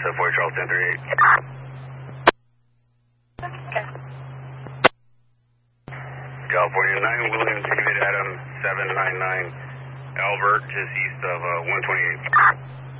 for Charles 1038. California 9, William David Adam 799, Albert, just east of 128.